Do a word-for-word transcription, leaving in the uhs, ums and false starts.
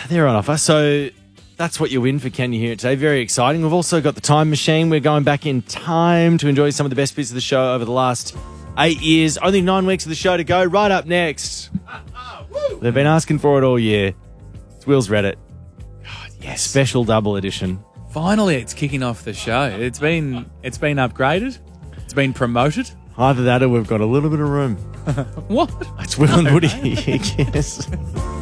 they're on offer. So that's what you win for Can You Hear It today. Very exciting. We've also got the time machine. We're going back in time to enjoy some of the best bits of the show over the last eight years. Only nine weeks of the show to go. Right up next. They've been asking for it all year. It's Will's Reddit. God, yes. Special double edition. Finally, it's kicking off the show. It's been it's been upgraded. It's been promoted. Either that or we've got a little bit of room. What? It's Will and Woody. Yes.